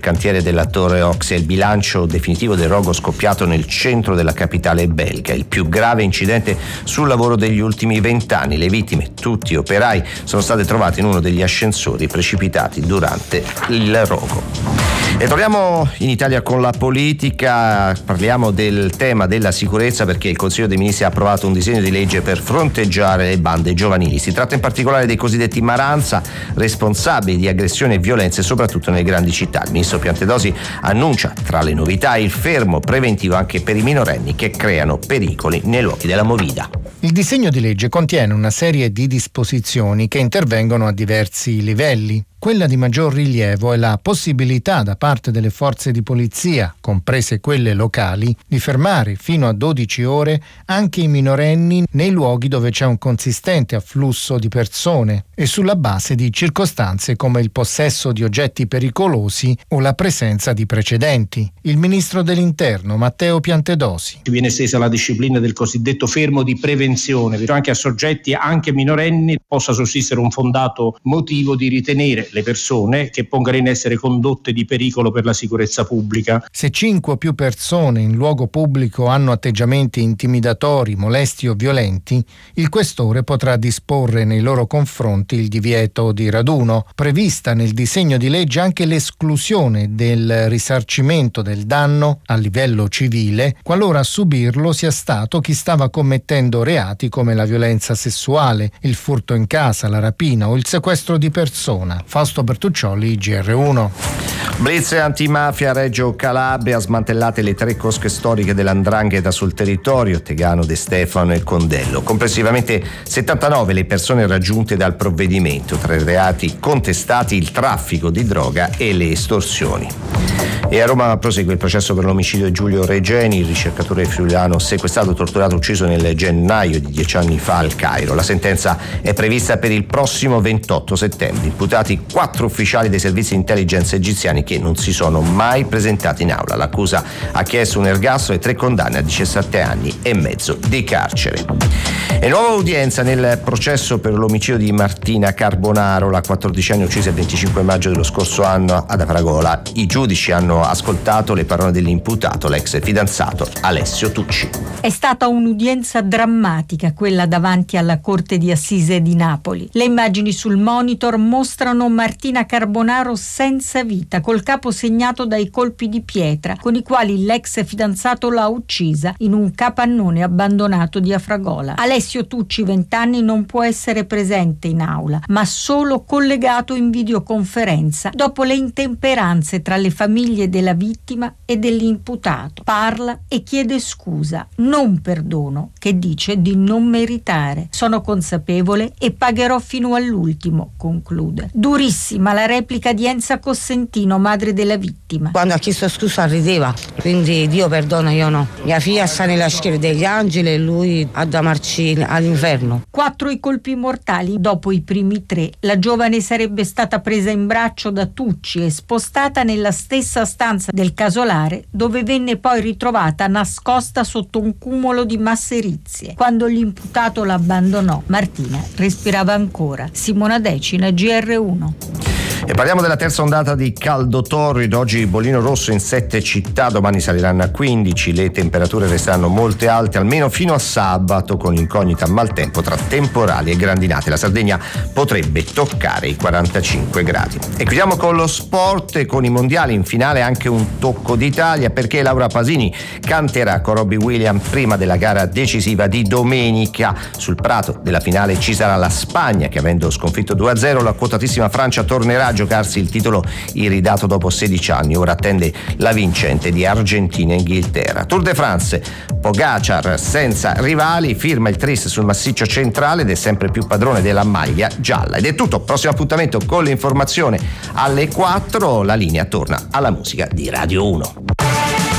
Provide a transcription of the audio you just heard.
cantiere della Torre Ox è il bilancio definitivo del rogo scoppiato nel centro della capitale belga, il più grave incidente sul lavoro degli ultimi 20 anni. Le vittime, tutti operai, sono state trovate in uno degli ascensori precipitati durante il rogo. E torniamo in Italia con la politica, parliamo del tema della sicurezza perché il Consiglio dei Ministri ha approvato un disegno di legge per fronteggiare le bande giovanili. Si tratta in particolare dei cosiddetti maranza, responsabili di aggressioni e violenze soprattutto nelle grandi città. Il ministro Piantedosi annuncia tra le novità il fermo preventivo anche per i minorenni che creano pericoli nei luoghi della movida. Il disegno di legge contiene una serie di disposizioni che intervengono a diversi livelli. Quella di maggior rilievo è la possibilità da parte delle forze di polizia, comprese quelle locali, di fermare fino a 12 ore anche i minorenni nei luoghi dove c'è un consistente afflusso di persone e sulla base di circostanze come il possesso di oggetti pericolosi o la presenza di precedenti. Il ministro dell'Interno, Matteo Piantedosi. Viene estesa la disciplina del cosiddetto fermo di prevenzione, anche a soggetti anche minorenni possa sussistere un fondato motivo di ritenere le persone che pongano in essere condotte di pericolo per la sicurezza pubblica. Se 5 o più persone in luogo pubblico hanno atteggiamenti intimidatori, molesti o violenti, il questore potrà disporre nei loro confronti il divieto di raduno. Prevista nel disegno di legge anche l'esclusione del risarcimento del danno a livello civile qualora a subirlo sia stato chi stava commettendo reati come la violenza sessuale, il furto in casa, la rapina o il sequestro di persona. Fausto Bertuccioli, GR1. Blitz antimafia Reggio Calabria, smantellate le 3 cosche storiche dell''ndrangheta sul territorio, Tegano, De Stefano e Condello. Complessivamente 79 le persone raggiunte dal provvedimento, tra i reati contestati il traffico di droga e le estorsioni. E a Roma prosegue il processo per l'omicidio di Giulio Regeni, il ricercatore friulano sequestrato, torturato, ucciso nel gennaio di 10 anni fa al Cairo. La sentenza è prevista per il prossimo 28 settembre. Imputati 4 ufficiali dei servizi di intelligence egiziani che non si sono mai presentati in aula. L'accusa ha chiesto un ergastolo e 3 condanne a 17 anni e mezzo di carcere. E nuova udienza nel processo per l'omicidio di Martina Carbonaro, la 14enne uccisa il 25 maggio dello scorso anno ad Afragola. I giudici hanno ascoltato le parole dell'imputato, l'ex fidanzato Alessio Tucci. È stata un'udienza drammatica quella davanti alla Corte di Assise di Napoli. Le immagini sul monitor mostrano Martina Carbonaro senza vita, col capo segnato dai colpi di pietra con i quali l'ex fidanzato l'ha uccisa in un capannone abbandonato di Afragola. Alessio Tucci, 20 anni, non può essere presente in aula, ma solo collegato in videoconferenza dopo le intemperanze tra le famiglie della vittima e dell'imputato. Parla e chiede scusa, non perdono, che dice di non meritare. Sono consapevole e pagherò fino all'ultimo, conclude. Durissima la replica di Enza Cossentino, madre della vittima. Quando ha chiesto scusa rideva, quindi Dio perdona, io no. Mia figlia sta nella schiera degli angeli e lui a damarci all'inferno. 4 i colpi mortali. Dopo i primi 3, la giovane sarebbe stata presa in braccio da Tucci e spostata nella stessa stanza del casolare, dove venne poi ritrovata nascosta sotto un cumulo di masserizie. Quando l'imputato la abbandonò, Martina respirava ancora. Simona Decina, GR1. E parliamo della terza ondata di caldo torrido. Oggi bollino rosso in 7 città, domani saliranno a 15. Le temperature resteranno molto alte almeno fino a sabato, con incognita maltempo tra temporali e grandinate. La Sardegna potrebbe toccare i 45 gradi. E chiudiamo con lo sport e con i mondiali. In finale anche un tocco d'Italia, perché Laura Pasini canterà con Robbie Williams prima della gara decisiva di domenica. Sul prato della finale ci sarà la Spagna, che avendo sconfitto 2-0 la quotatissima Francia tornerà a giocarsi il titolo iridato dopo 16 anni. Ora attende la vincente di Argentina e Inghilterra. Tour de France, Pogacar senza rivali, firma il tris sul massiccio centrale ed è sempre più padrone della maglia gialla. Ed è tutto, prossimo appuntamento con l'informazione alle 4, la linea torna alla musica di Radio 1.